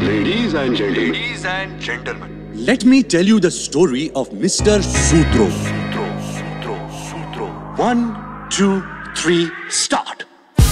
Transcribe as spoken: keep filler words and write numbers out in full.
Ladies and gentlemen. Ladies and gentlemen. Let me tell you the story of Mister Sutro. Sutro, Sutro, Sutro. One, two, three, stop.